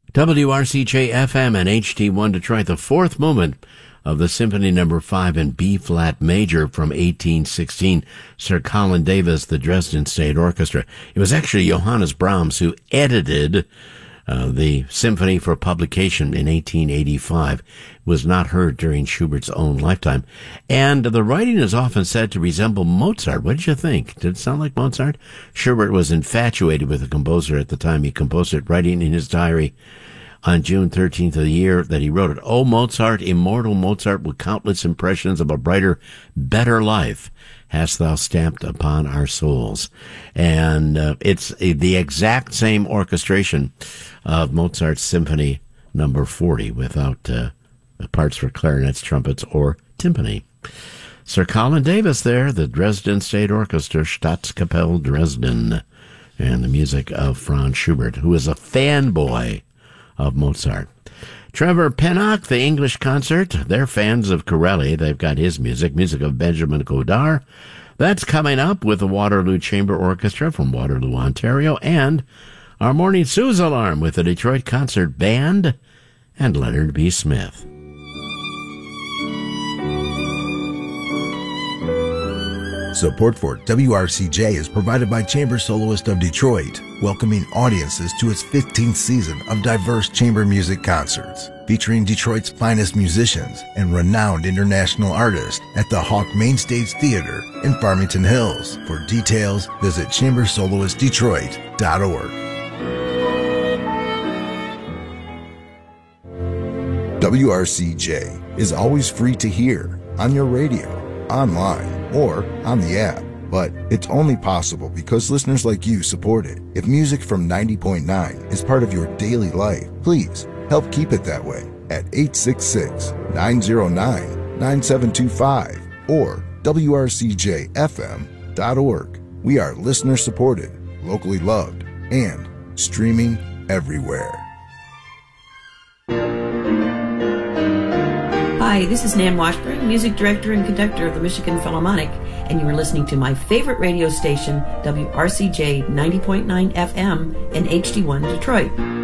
WRCJ-FM and HD1 Detroit, the fourth movement of the Symphony No. 5 in B-flat major from 1816, Sir Colin Davis, the Dresden State Orchestra. It was actually Johannes Brahms who edited the symphony for publication in 1885. It was not heard during Schubert's own lifetime. And the writing is often said to resemble Mozart. What did you think? Did it sound like Mozart? Schubert was infatuated with the composer at the time he composed it, writing in his diary on June 13th of the year that he wrote it, "O Mozart, immortal Mozart, with countless impressions of a brighter, better life hast thou stamped upon our souls." And it's the exact same orchestration of Mozart's Symphony No. 40 without parts for clarinets, trumpets, or timpani. Sir Colin Davis there, the Dresden State Orchestra, Staatskapelle Dresden, and the music of Franz Schubert, who is a fanboy of Mozart. Trevor Pinnock, the English Concert, they're fans of Corelli. They've got his music of Benjamin Godard. That's coming up with the Waterloo Chamber Orchestra from Waterloo, Ontario, and our Morning Suze Alarm with the Detroit Concert Band and Leonard B. Smith. Support for WRCJ is provided by Chamber Soloist of Detroit, welcoming audiences to its 15th season of diverse chamber music concerts, featuring Detroit's finest musicians and renowned international artists at the Hawk Mainstage Theater in Farmington Hills. For details, visit chambersoloistdetroit.org. WRCJ is always free to hear on your radio, online, or on the app, but it's only possible because listeners like you support it. If music from 90.9 is part of your daily life, please help keep it that way at 866-909-9725 or WRCJFM.org. We are listener supported, locally loved, and streaming everywhere. Hi, this is Nan Washburn, Music Director and Conductor of the Michigan Philharmonic, and you are listening to my favorite radio station, WRCJ 90.9 FM and HD1 Detroit.